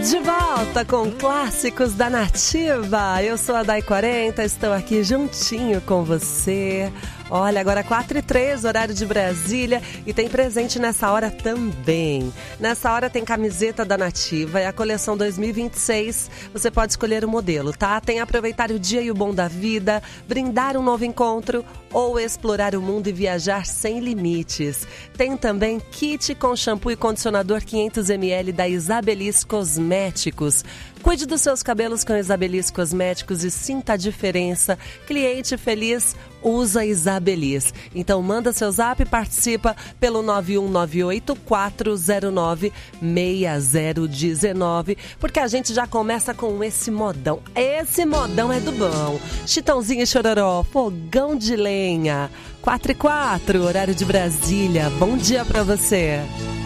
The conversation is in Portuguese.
De volta com clássicos da Nativa. Eu sou a Day 40, estou aqui juntinho com você. Olha, agora 4h03, horário de Brasília, e tem presente nessa hora também. Nessa hora tem camiseta da Nativa, é a coleção 2026. Você pode escolher o modelo, tá? Tem aproveitar o dia e o bom da vida, brindar um novo encontro ou explorar o mundo e viajar sem limites. Tem também kit com shampoo e condicionador 500ml da Isabelis Cosméticos. Cuide dos seus cabelos com Isabelis Cosméticos e sinta a diferença. Cliente feliz usa Isabelis. Então manda seu zap e participa pelo 91984096019, porque a gente já começa com esse modão. Esse modão é do bom. Chitãozinho e Chororó, fogão de lenha. 4h04, horário de Brasília. Bom dia pra você.